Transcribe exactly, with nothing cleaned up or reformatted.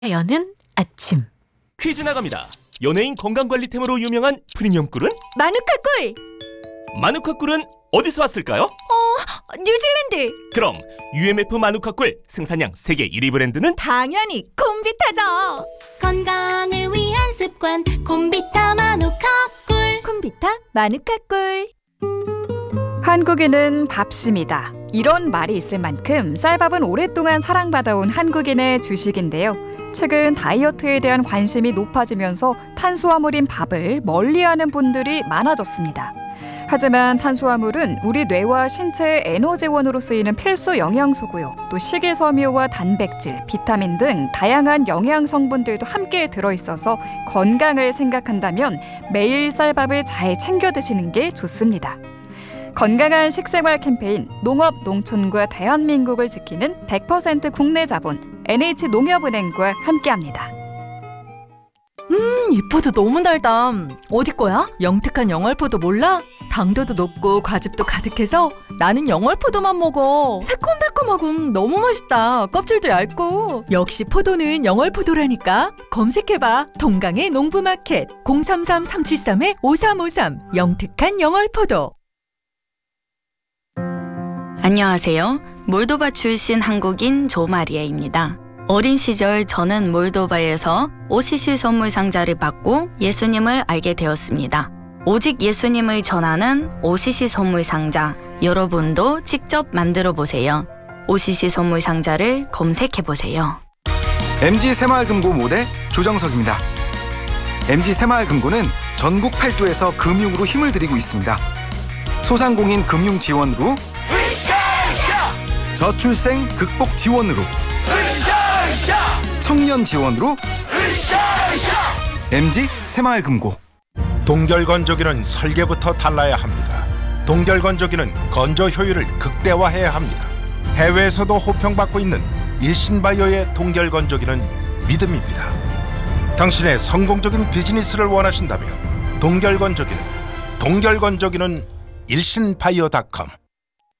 여는 아침. 퀴즈 나갑니다. 연예인 건강관리템으로 유명한 프리미엄 꿀은? 마누카 꿀! 마누카 꿀은 어디서 왔을까요? 어, 뉴질랜드! 그럼 유엠에프 마누카 꿀 생산량 세계 일 위 브랜드는? 당연히 콤비타죠! 건강을 위한 습관 콤비타 마누카 꿀. 콤비타 마누카 꿀. 한국인은 밥심이다. 이런 말이 있을 만큼 쌀밥은 오랫동안 사랑받아온 한국인의 주식인데요. 최근 다이어트에 대한 관심이 높아지면서 탄수화물인 밥을 멀리하는 분들이 많아졌습니다. 하지만 탄수화물은 우리 뇌와 신체의 에너지원으로 쓰이는 필수 영양소고요. 또 식이섬유와 단백질, 비타민 등 다양한 영양 성분들도 함께 들어있어서 건강을 생각한다면 매일 쌀밥을 잘 챙겨 드시는 게 좋습니다. 건강한 식생활 캠페인 농업, 농촌과 대한민국을 지키는 백 퍼센트 국내 자본 엔에이치농협은행과 함께합니다. 음, 이 포도 너무 달다. 어디 거야? 영특한 영월포도 몰라? 당도도 높고 과즙도 가득해서 나는 영월포도만 먹어. 새콤달콤하고 너무 맛있다. 껍질도 얇고. 역시 포도는 영월포도라니까. 검색해봐. 동강의 농부마켓 공삼삼 삼칠삼 오삼오삼 영특한 영월포도. 안녕하세요. 몰도바 출신 한국인 조마리아입니다. 어린 시절 저는 몰도바에서 오시시 선물 상자를 받고 예수님을 알게 되었습니다. 오직 예수님을 전하는 오시시 선물 상자, 여러분도 직접 만들어 보세요. 오시시 선물 상자를 검색해 보세요. 엠지 새마을금고 모대 조정석입니다. 엠지 새마을금고는 전국 팔도에서 금융으로 힘을 들이고 있습니다. 소상공인 금융 지원으로, 저출생 극복 지원으로, 청년 지원으로, 엠지 새마을금고. 동결건조기는 설계부터 달라야 합니다. 동결건조기는 건조 효율을 극대화해야 합니다. 해외에서도 호평받고 있는 일신바이오의 동결건조기는 믿음입니다. 당신의 성공적인 비즈니스를 원하신다면 동결건조기는 동결건조기는 일신바이오 닷컴